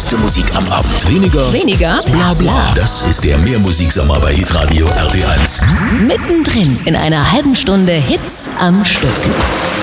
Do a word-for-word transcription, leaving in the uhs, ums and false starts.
beste Musik am Abend. Weniger, Weniger bla bla. Das ist der Mehrmusiksommer bei Hitradio R T eins. Mittendrin in einer halben Stunde Hits am Stück.